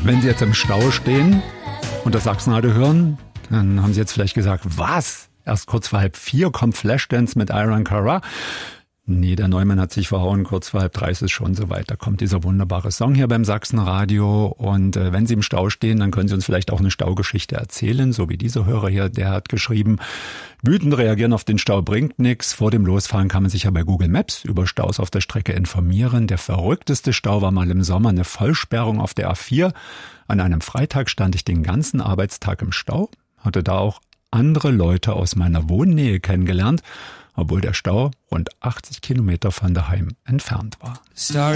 Wenn Sie jetzt im Stau stehen und das Sachsenradio hören, dann haben Sie jetzt vielleicht gesagt, was? Erst kurz vor 3:30 kommt Flashdance mit Iron Cara. Nee, der Neumann hat sich verhauen, kurz vor 2:30 ist es schon soweit. Da kommt dieser wunderbare Song hier beim Sachsenradio. Und wenn Sie im Stau stehen, dann können Sie uns vielleicht auch eine Staugeschichte erzählen, so wie dieser Hörer hier, der hat geschrieben, wütend reagieren auf den Stau bringt nichts. Vor dem Losfahren kann man sich ja bei Google Maps über Staus auf der Strecke informieren. Der verrückteste Stau war mal im Sommer eine Vollsperrung auf der A4. An einem Freitag stand ich den ganzen Arbeitstag im Stau, hatte da auch andere Leute aus meiner Wohnnähe kennengelernt, obwohl der Stau rund 80 Kilometer von daheim entfernt war.